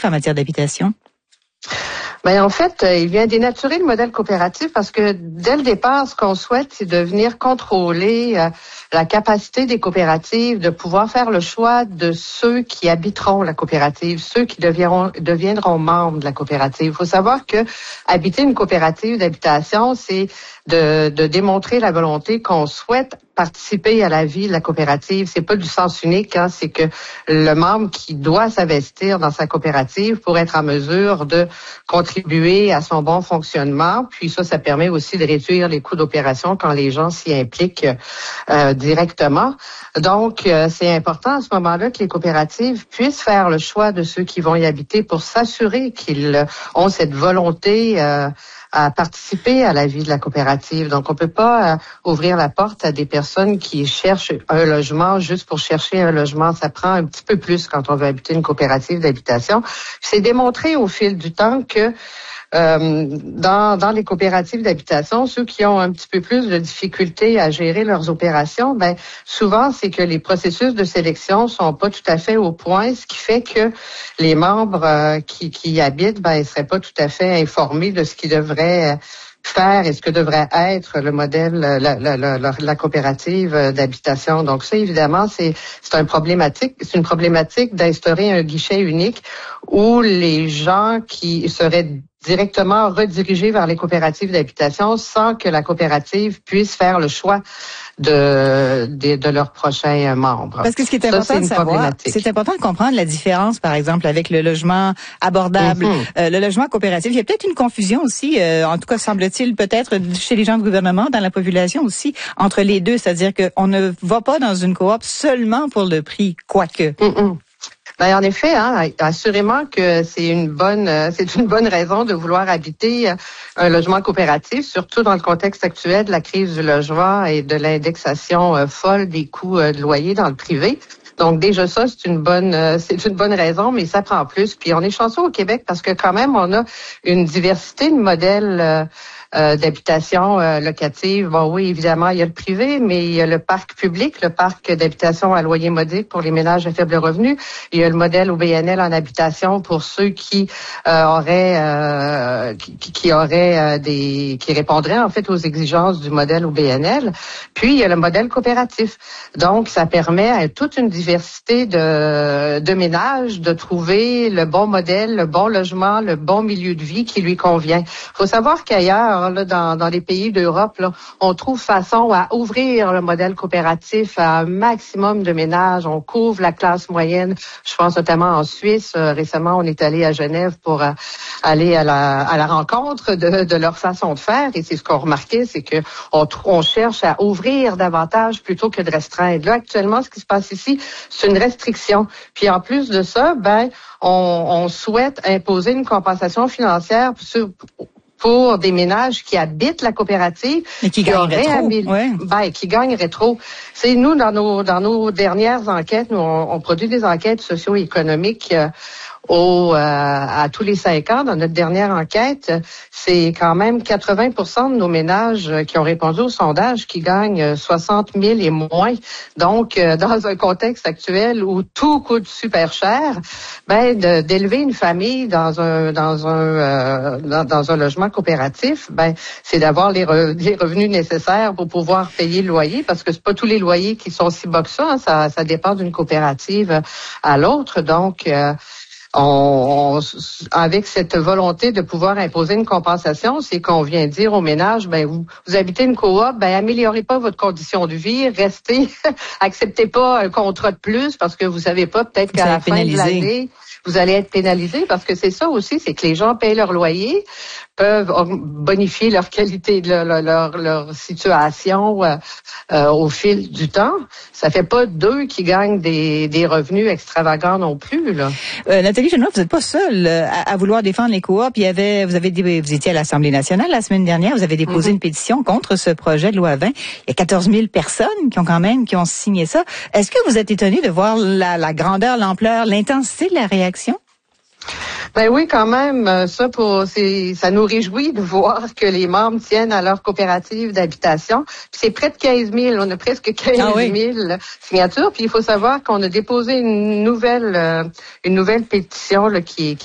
en matière d'habitation? Ben en fait, il vient dénaturer le modèle coopératif parce que dès le départ, ce qu'on souhaite, c'est de venir contrôler la capacité des coopératives de pouvoir faire le choix de ceux qui habiteront la coopérative, ceux qui deviendront membres de la coopérative. Il faut savoir que habiter une coopérative d'habitation, c'est de démontrer la volonté qu'on souhaite participer à la vie de la coopérative. C'est pas du sens unique, hein, c'est que le membre qui doit s'investir dans sa coopérative pour être en mesure de contribuer à son bon fonctionnement. Puis ça permet aussi de réduire les coûts d'opération quand les gens s'y impliquent directement. Donc, c'est important à ce moment-là que les coopératives puissent faire le choix de ceux qui vont y habiter pour s'assurer qu'ils ont cette volonté à participer à la vie de la coopérative. Donc, on peut pas ouvrir la porte à des personnes qui cherchent un logement juste pour chercher un logement. Ça prend un petit peu plus quand on veut habiter une coopérative d'habitation. C'est démontré au fil du temps que dans les coopératives d'habitation, ceux qui ont un petit peu plus de difficultés à gérer leurs opérations, ben souvent c'est que les processus de sélection sont pas tout à fait au point, ce qui fait que les membres qui y habitent, ben ils seraient pas tout à fait informés de ce qu'ils devraient faire et ce que devrait être le modèle, la coopérative d'habitation. Donc ça, évidemment, c'est une problématique d'instaurer un guichet unique où les gens qui seraient directement redirigés vers les coopératives d'habitation sans que la coopérative puisse faire le choix de leurs prochains membres. Parce que ce qui est important de savoir, c'est important de comprendre la différence, par exemple, avec le logement abordable, le logement coopératif. Il y a peut-être une confusion aussi, en tout cas semble-t-il, peut-être chez les gens du gouvernement, dans la population aussi, entre les deux. C'est-à-dire qu'on ne va pas dans une coop seulement pour le prix, quoique. Ben, en effet, hein, assurément que c'est une bonne raison de vouloir habiter un logement coopératif, surtout dans le contexte actuel de la crise du logement et de l'indexation folle des coûts de loyer dans le privé. Donc déjà ça, c'est une bonne raison, mais ça prend plus. Puis on est chanceux au Québec parce que quand même on a une diversité de modèles d'habitation locative. Bon, oui, évidemment, il y a le privé, mais il y a le parc public, le parc d'habitation à loyer modique pour les ménages à faible revenu. Il y a le modèle OBNL en habitation pour ceux qui répondraient en fait aux exigences du modèle OBNL. Puis il y a le modèle coopératif. Donc ça permet à toute une diversité de ménages de trouver le bon modèle, le bon logement, le bon milieu de vie qui lui convient. Il faut savoir qu'ailleurs, là, dans les pays d'Europe, là, on trouve façon à ouvrir le modèle coopératif à un maximum de ménages. On couvre la classe moyenne. Je pense notamment en Suisse. Récemment, on est allé à Genève pour aller à la rencontre de leur façon de faire. Et c'est ce qu'on remarquait, c'est que on cherche à ouvrir davantage plutôt que de restreindre. Là, actuellement, ce qui se passe ici, c'est une restriction. Puis en plus de ça, ben, on souhaite imposer une compensation financière pour des ménages qui habitent la coopérative et qui gagneraient trop. C'est nous dans nos dernières enquêtes, nous on produit des enquêtes socio-économiques à tous les 5 ans. Dans notre dernière enquête, c'est quand même 80% de nos ménages qui ont répondu au sondage qui gagnent 60 000 et moins. Donc, dans un contexte actuel où tout coûte super cher, ben d'élever une famille dans un logement coopératif, ben c'est d'avoir les revenus nécessaires pour pouvoir payer le loyer, parce que c'est pas tous les loyers qui sont si bas que ça. Hein, ça dépend d'une coopérative à l'autre. Donc avec cette volonté de pouvoir imposer une compensation, c'est qu'on vient dire aux ménages, ben vous habitez une coop, ben améliorez pas votre condition de vie, restez, acceptez pas un contrat de plus parce que vous savez pas, peut-être qu'à la fin de l'année, vous allez être pénalisé, parce que c'est ça aussi, c'est que les gens payent leur loyer, peuvent bonifier leur qualité, leur situation au fil du temps. Ça fait pas d'eux qui gagnent des revenus extravagants non plus, là. Nathalie Genois, vous n'êtes pas seule à vouloir défendre les coops. Vous étiez à l'Assemblée nationale la semaine dernière, vous avez déposé une pétition contre ce projet de loi 20. Il y a 14 000 personnes qui ont signé ça. Est-ce que vous êtes étonné de voir la grandeur, l'ampleur, l'intensité de la réaction? Ben oui, quand même, ça nous réjouit de voir que les membres tiennent à leur coopérative d'habitation. Puis c'est près de 15 000, on a presque 15 000 signatures. Puis il faut savoir qu'on a déposé une nouvelle pétition là, qui